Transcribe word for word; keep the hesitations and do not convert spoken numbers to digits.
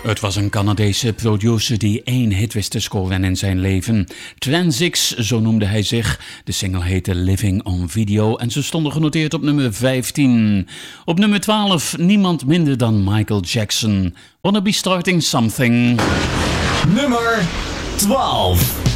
Het was een Canadese producer die één hit wist te scoren in zijn leven. Transix, zo noemde hij zich. De single heette Living on Video en ze stonden genoteerd op nummer vijftien. Op nummer twaalf niemand minder dan Michael Jackson. Wanna Be Starting Something. Nummer twaalf.